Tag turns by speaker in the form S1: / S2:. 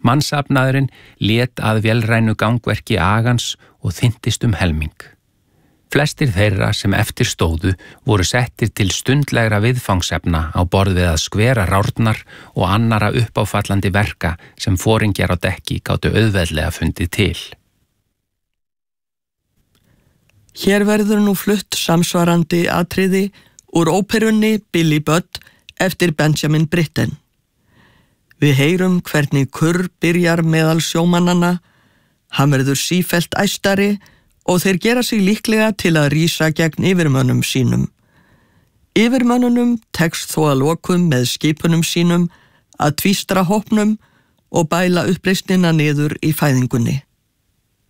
S1: Mannsafnaðurinn lét að vélrænu gangverki agans og þyntist helming. Flestir þeirra sem eftir stóðu voru settir til stundlegra viðfangsefna á borð við að skvera rárnar og annara uppáfallandi verka sem foringjar á dekki gátu auðveldlega fundið til.
S2: Hér verður nú flutt samsvarandi atriði úr óperunni Billy Budd eftir Benjamin Britten. Við heyrum hvernig kurr byrjar meðal sjómannanna, hann verður sífellt æstari og þeir gera sig líklega til að rísa gegn yfirmönnum sínum. Yfirmönnunum tekst þó að lokum með skipunum sínum að tvístra hópnum og bæla uppreisnina niður í fæðingunni.